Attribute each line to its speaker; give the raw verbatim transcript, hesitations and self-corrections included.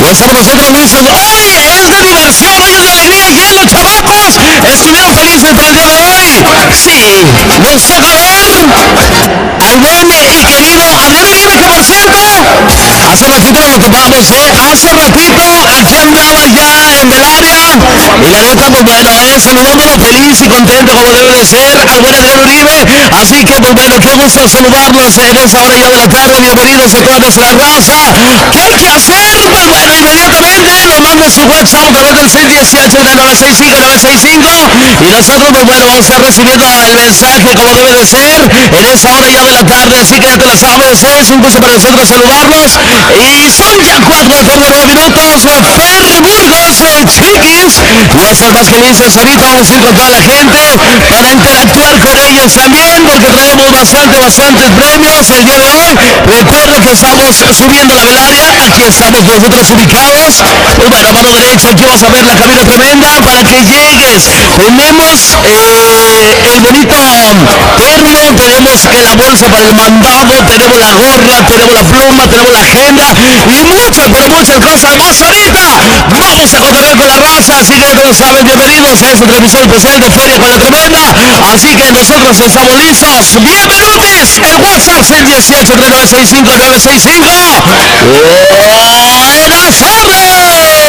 Speaker 1: Estamos nosotros listos. Hoy es de diversión, hoy es de alegría. Ya los chamacos estuvieron felices por el día de hoy. Sí, nos toca ver al buen y querido Adrián Uribe, que por cierto, hace ratito lo topamos, ¿eh? Hace ratito el que andaba ya en Belaria. Y la neta, pues bueno, eh, saludándolo feliz y contento como debe de ser al buen Adrián Uribe. Así que, pues bueno, qué gusto saludarlos en esta hora ya de la tarde. Bienvenidos a toda nuestra raza. ¿Qué hay que hacer? Pues bueno, inmediatamente nos manda su WhatsApp a través del seis dieciocho, nueve seis cinco, nueve seis cinco. Y nosotros, pues bueno, vamos a estar recibiendo el mensaje como debe de ser en esta hora ya de la tarde. Así que ya te lo sabes, es un gusto para nosotros saludarlos. Y son ya cuatro de la tarde, nueve minutos. Ferry Burgos, el Chiquis. Va a estar más que listos ahorita. Vamos a ir con toda la gente para interactuar con ellos también, porque traemos bastante, bastantes premios el día de hoy. Recuerda que estamos subiendo la velaria. Aquí estamos nosotros ubicados. Y bueno, mano derecha, aquí vas a ver la cabina tremenda para que llegues. Tenemos eh, el bonito termo, tenemos la bolsa para el mandado, tenemos la gorra, tenemos la pluma, tenemos la agenda y muchas, pero muchas cosas más ahorita. Vamos a cotorrear con la raza, así que ya lo saben, bienvenidos a esta transmisión especial de Feria con la Tremenda. Así que nosotros estamos listos. Bienvenidos. El WhatsApp seis dieciocho, nueve seis cinco, nueve seis cinco. ¡Buenas tardes!